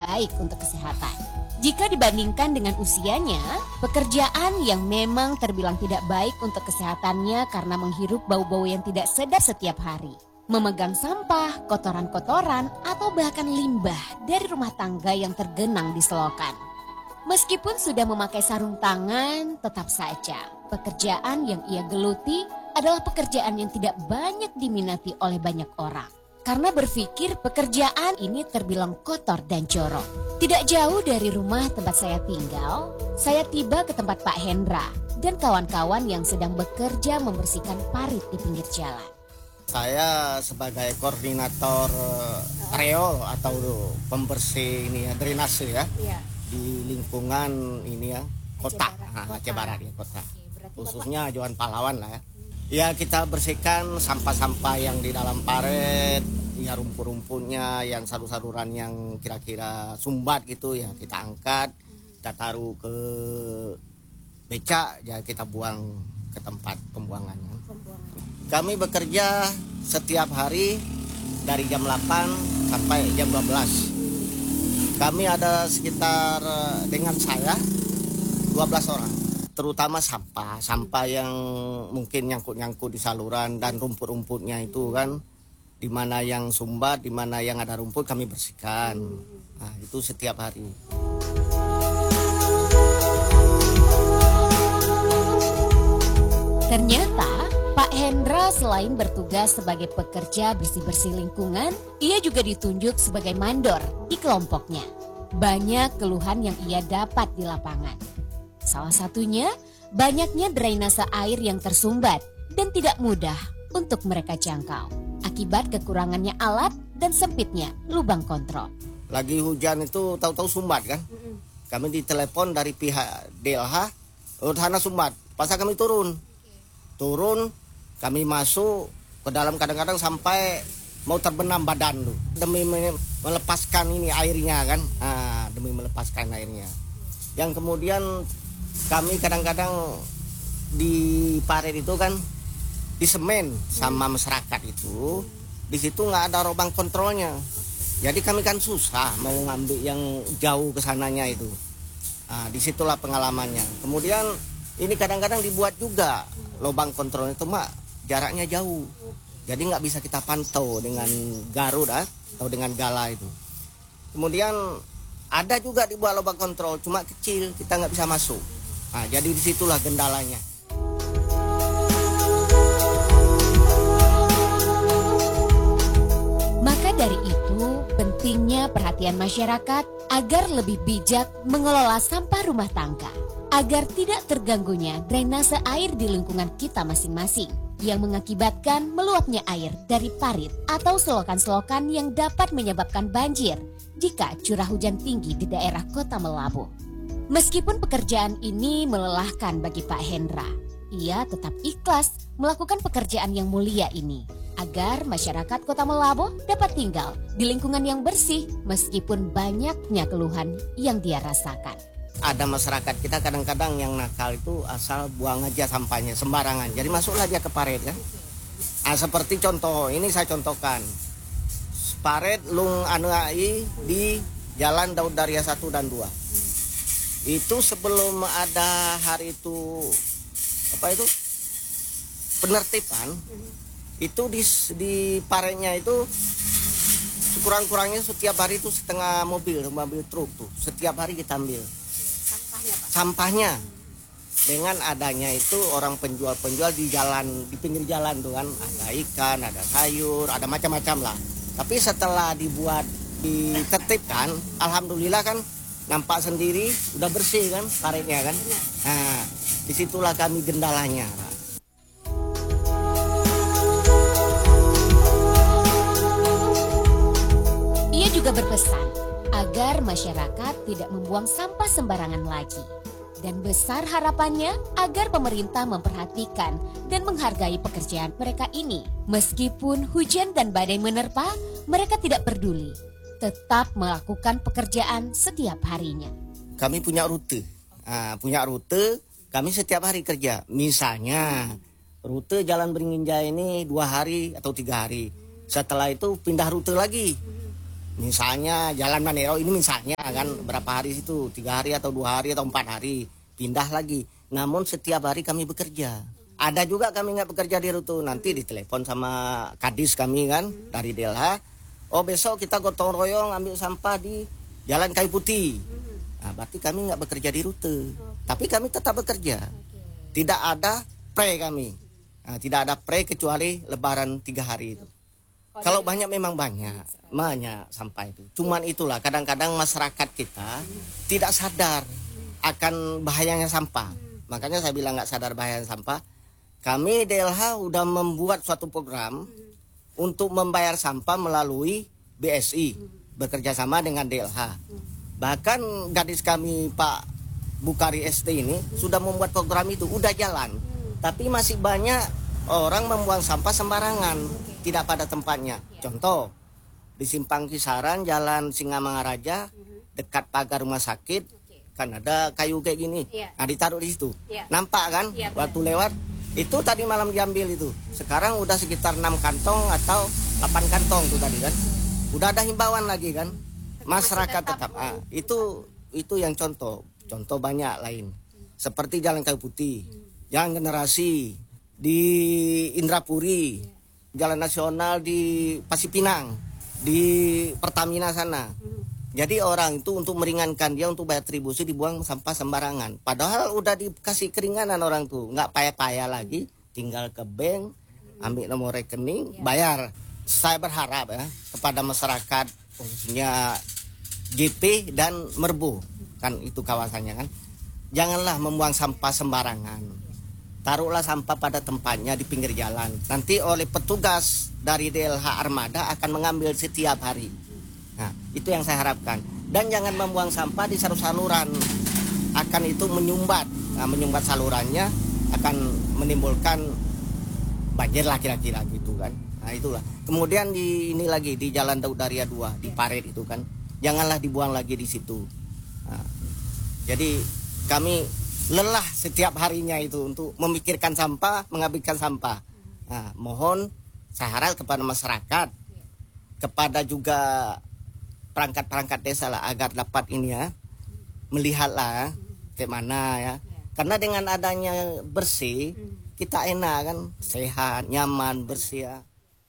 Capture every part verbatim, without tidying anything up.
baik untuk kesehatan. Jika dibandingkan dengan usianya, pekerjaan yang memang terbilang tidak baik untuk kesehatannya karena menghirup bau-bau yang tidak sedap setiap hari. Memegang sampah, kotoran-kotoran, atau bahkan limbah dari rumah tangga yang tergenang di selokan. Meskipun sudah memakai sarung tangan, tetap saja pekerjaan yang ia geluti adalah pekerjaan yang tidak banyak diminati oleh banyak orang. Karena berpikir pekerjaan ini terbilang kotor dan jorok. Tidak jauh dari rumah tempat saya tinggal, saya tiba ke tempat Pak Hendra dan kawan-kawan yang sedang bekerja membersihkan parit di pinggir jalan. Saya sebagai koordinator areol atau pembersih ini ya, drainase ya, ya. Di lingkungan ini ya, kota, Aceh Barat, nah, Aceh Barat ya, kota. Oke, khususnya Johan Pahlawan lah ya. Ya kita bersihkan sampah-sampah yang di dalam parit, ya rumput-rumputnya, yang saluran-saluran yang kira-kira sumbat gitu ya kita angkat, kita taruh ke becak, ya kita buang ke tempat pembuangannya. Kami bekerja setiap hari dari jam delapan sampai jam dua belas. Kami ada sekitar dengan saya dua belas orang. Terutama sampah, sampah yang mungkin nyangkut-nyangkut di saluran dan rumput-rumputnya itu kan, di mana yang sumbat, di mana yang ada rumput kami bersihkan. Nah, itu setiap hari. Ternyata Pak Hendra selain bertugas sebagai pekerja bersih-bersih lingkungan, ia juga ditunjuk sebagai mandor di kelompoknya. Banyak keluhan yang ia dapat di lapangan. Salah satunya, banyaknya drainase air yang tersumbat dan tidak mudah untuk mereka jangkau. Akibat kekurangannya alat dan sempitnya lubang kontrol. Lagi hujan itu tahu-tahu sumbat kan? Kami ditelepon dari pihak D L H, oh sana sumbat. Pas kami turun, turun kami masuk ke dalam, kadang-kadang sampai mau terbenam badan tuh. Demi melepaskan ini airnya kan, ah, demi melepaskan airnya. Yang kemudian kami kadang-kadang di parit itu kan di semen sama masyarakat itu, di situ nggak ada lubang kontrolnya. Jadi kami kan susah mau ngambil yang jauh ke sananya itu. Nah, disitulah pengalamannya. Kemudian ini kadang-kadang dibuat juga lubang kontrol itu mak jaraknya jauh. Jadi nggak bisa kita pantau dengan garut atau dengan gala itu. Kemudian ada juga dibuat lubang kontrol, cuma kecil, kita nggak bisa masuk. Nah, jadi disitulah gendalanya. Maka dari itu, pentingnya perhatian masyarakat agar lebih bijak mengelola sampah rumah tangga, agar tidak terganggunya drainase air di lingkungan kita masing-masing, yang mengakibatkan meluapnya air dari parit atau selokan-selokan yang dapat menyebabkan banjir jika curah hujan tinggi di daerah Kota Melabuh. Meskipun pekerjaan ini melelahkan bagi Pak Hendra, ia tetap ikhlas melakukan pekerjaan yang mulia ini agar masyarakat Kota Melabuh dapat tinggal di lingkungan yang bersih meskipun banyaknya keluhan yang dia rasakan. Ada masyarakat kita kadang-kadang yang nakal itu asal buang aja sampahnya sembarangan, jadi masuklah dia ke parit kan. Nah, seperti contoh ini saya contohkan, parit Lung Anu Ai di Jalan Daud Daria satu dan dua. Itu sebelum ada hari itu apa itu penertiban, itu di di paritnya itu sekurang-kurangnya setiap hari itu setengah mobil mobil truk tuh setiap hari kita ambil sampahnya, Pak. Sampahnya dengan adanya itu orang penjual-penjual di jalan, di pinggir jalan tuh kan, ada ikan, ada sayur, ada macam-macam lah. Tapi setelah dibuat ditertibkan, alhamdulillah kan nampak sendiri udah bersih kan paritnya kan. Nah, disitulah kami gendalanya. Ia juga berpesan agar masyarakat tidak membuang sampah sembarangan lagi. Dan besar harapannya agar pemerintah memperhatikan dan menghargai pekerjaan mereka ini. Meskipun hujan dan badai menerpa, mereka tidak peduli. Tetap melakukan pekerjaan setiap harinya. Kami punya rute, nah, punya rute. Kami setiap hari kerja. Misalnya rute Jalan Beringin Jaya ini dua hari atau tiga hari. Setelah itu pindah rute lagi. Misalnya Jalan Manero ini misalnya kan berapa hari situ, tiga hari atau dua hari atau empat hari pindah lagi. Namun setiap hari kami bekerja. Ada juga kami nggak bekerja di rute, nanti ditelepon sama kadis kami kan dari D L H. Oh besok kita gotong royong ambil sampah di Jalan Kayu Putih. Nah, berarti kami nggak bekerja di rute, tapi kami tetap bekerja. Tidak ada pre kami, nah, tidak ada pre kecuali Lebaran tiga hari itu. Kalau banyak memang banyak, banyak sampah itu. Cuman itulah kadang-kadang masyarakat kita tidak sadar akan bahayanya sampah. Makanya saya bilang nggak sadar bahaya sampah. Kami D L H udah membuat suatu program untuk membayar sampah melalui B S I, bekerja sama dengan D L H. Bahkan gadis kami Pak Bukari S T ini sudah membuat program itu, udah jalan. Tapi masih banyak orang membuang sampah sembarangan, tidak pada tempatnya. Contoh, di Simpang Kisaran, Jalan Singamangaraja, dekat pagar rumah sakit, kan ada kayu kayak gini. Nah, ditaruh di situ. Nampak kan? Waktu lewat, itu tadi malam diambil itu. Sekarang udah sekitar enam kantong atau delapan kantong tuh tadi kan. Udah ada himbauan lagi kan. Masyarakat tetap. Ah, itu itu yang contoh. Contoh banyak lain. Seperti Jalan Kayu Putih, Jalan Generasi, di Indrapuri, Jalan Nasional di Pasipinang, di Pertamina sana. Jadi orang itu untuk meringankan dia untuk bayar tribusi dibuang sampah sembarangan. Padahal udah dikasih keringanan orang tuh, nggak payah-payah lagi, tinggal ke bank, ambil nomor rekening, bayar. Saya berharap ya kepada masyarakat khususnya G P dan Merbu, kan itu kawasannya kan, janganlah membuang sampah sembarangan. Taruhlah sampah pada tempatnya di pinggir jalan. Nanti oleh petugas dari D L H Armada akan mengambil setiap hari. Nah, itu yang saya harapkan. Dan jangan membuang sampah di saluran. Akan itu menyumbat. Nah, menyumbat salurannya akan menimbulkan banjir lah kira-kira gitu kan. Nah, itulah. Kemudian di ini lagi di Jalan Daud Daria dua di Paret itu kan. Janganlah dibuang lagi di situ. Nah, jadi kami lelah setiap harinya itu untuk memikirkan sampah, menghabiskan sampah. Nah, mohon saya harap kepada masyarakat, kepada juga perangkat-perangkat desa lah agar dapat ini ya, melihatlah kayak mana ya. Karena dengan adanya bersih, kita enak kan, sehat, nyaman, bersih ya.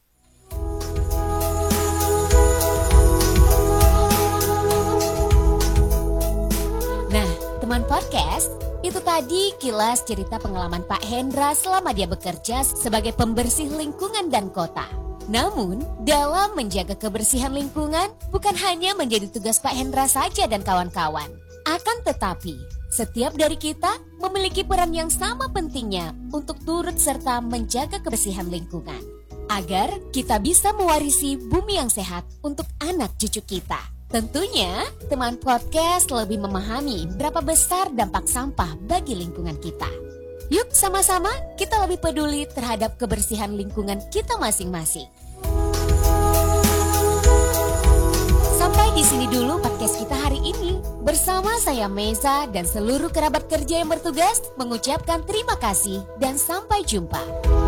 Nah, teman podcast, itu tadi kilas cerita pengalaman Pak Hendra selama dia bekerja sebagai pembersih lingkungan dan kota. Namun, dalam menjaga kebersihan lingkungan bukan hanya menjadi tugas Pak Hendra saja dan kawan-kawan. Akan tetapi, setiap dari kita memiliki peran yang sama pentingnya untuk turut serta menjaga kebersihan lingkungan. Agar kita bisa mewarisi bumi yang sehat untuk anak cucu kita. Tentunya, teman podcast lebih memahami berapa besar dampak sampah bagi lingkungan kita. Yuk sama-sama kita lebih peduli terhadap kebersihan lingkungan kita masing-masing. Sampai di sini dulu podcast kita hari ini. Bersama saya Meza dan seluruh kerabat kerja yang bertugas mengucapkan terima kasih dan sampai jumpa.